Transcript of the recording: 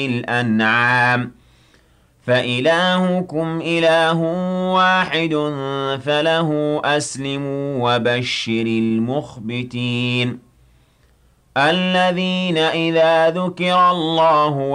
الأنعام فإلهكم إله واحد فله أسلموا وبشر المخبتين الذين إذا ذكر الله